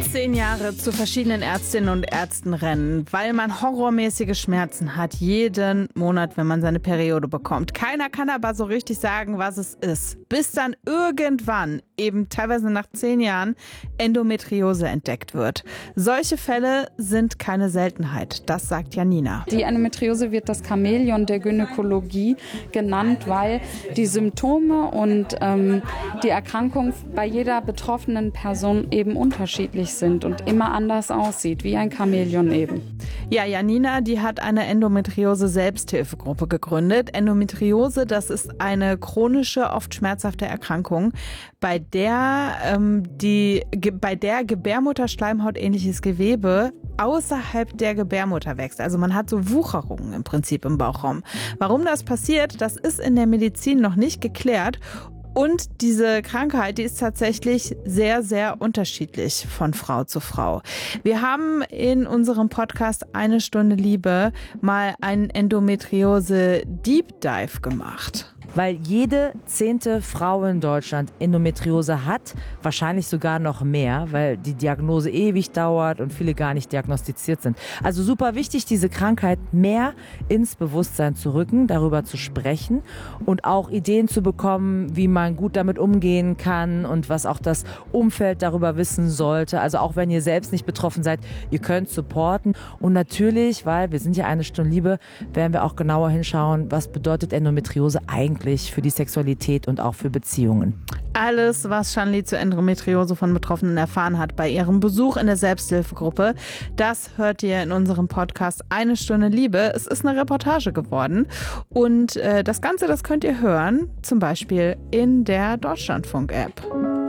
10 Jahre zu verschiedenen Ärztinnen und Ärzten rennen, weil man horrormäßige Schmerzen hat jeden Monat, wenn man seine Periode bekommt. Keiner kann aber so richtig sagen, was es ist. Bis dann irgendwann, eben teilweise nach 10 Jahren, Endometriose entdeckt wird. Solche Fälle sind keine Seltenheit, das sagt Janina. Die Endometriose wird das Chamäleon der Gynäkologie genannt, weil die Symptome und die Erkrankung bei jeder betroffenen Person eben unterschiedlich sind und immer anders aussieht, wie ein Chamäleon eben. Ja, Janina, die hat eine Endometriose-Selbsthilfegruppe gegründet. Endometriose, das ist eine chronische, oft schmerzhafte Erkrankung, bei der Gebärmutterschleimhaut-ähnliches Gewebe außerhalb der Gebärmutter wächst. Also man hat so Wucherungen im Prinzip im Bauchraum. Warum das passiert, das ist in der Medizin noch nicht geklärt. Und diese Krankheit, die ist tatsächlich sehr, sehr unterschiedlich von Frau zu Frau. Wir haben in unserem Podcast Eine Stunde Liebe mal einen Endometriose-Deep Dive gemacht. Weil jede 10. Frau in Deutschland Endometriose hat, wahrscheinlich sogar noch mehr, weil die Diagnose ewig dauert und viele gar nicht diagnostiziert sind. Also super wichtig, diese Krankheit mehr ins Bewusstsein zu rücken, darüber zu sprechen und auch Ideen zu bekommen, wie man gut damit umgehen kann und was auch das Umfeld darüber wissen sollte. Also auch wenn ihr selbst nicht betroffen seid, ihr könnt supporten. Und natürlich, weil wir sind ja Eine Stunde Liebe, werden wir auch genauer hinschauen, was bedeutet Endometriose eigentlich für die Sexualität und auch für Beziehungen. Alles, was Shanli zur Endometriose von Betroffenen erfahren hat bei ihrem Besuch in der Selbsthilfegruppe, das hört ihr in unserem Podcast Eine Stunde Liebe. Es ist eine Reportage geworden und das Ganze, das könnt ihr hören, zum Beispiel in der Deutschlandfunk-App.